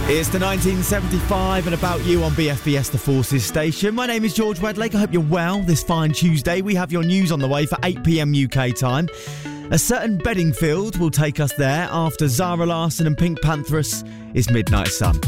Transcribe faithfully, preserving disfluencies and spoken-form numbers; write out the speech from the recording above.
It's the nineteen seventy-five and About You on B F B S The Forces station. My name is George Wedlake. I hope you're well this fine Tuesday. We have your news on the way for eight p.m. U K time. A certain Bedingfield will take us there after Zara Larsson and Pink Pantheress is Midnight Sun.